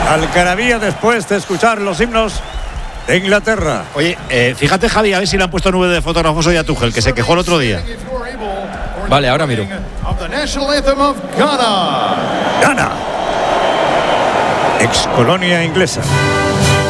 Algarabía después de escuchar los himnos de Inglaterra. Oye, fíjate, Javi, a ver si le han puesto nube de fotógrafos hoy a Tuchel, que se quejó el otro día. Vale, ahora miro. Ghana, ex colonia inglesa.